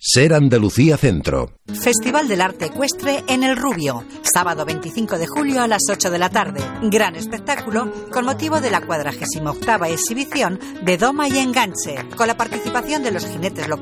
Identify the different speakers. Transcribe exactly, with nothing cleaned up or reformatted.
Speaker 1: Ser Andalucía Centro.
Speaker 2: Festival del Arte Ecuestre en El Rubio. Sábado veinticinco de julio a las ocho de la tarde. Gran espectáculo con motivo de la cuadragésima octava exhibición de Doma y Enganche. Con la participación de los jinetes locales